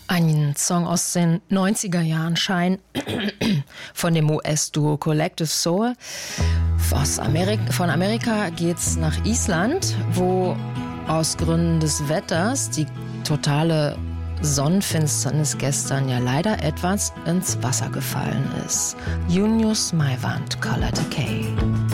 Ein Song aus den 90er Jahren Shine von dem US-Duo Collective Soul. Von Amerika geht's nach Island, wo aus Gründen des Wetters die totale Sonnenfinsternis gestern ja leider etwas ins Wasser gefallen ist. Junius Maiwand, Color Decay.